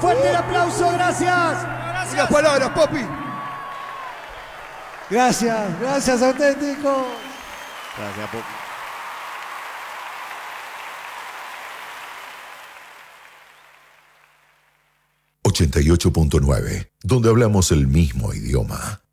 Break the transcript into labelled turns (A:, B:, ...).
A: fuerte el aplauso, gracias.
B: Unas palabras, Popi.
A: Gracias, auténticos.
C: Gracias, Popi.
D: .9, donde hablamos el mismo idioma.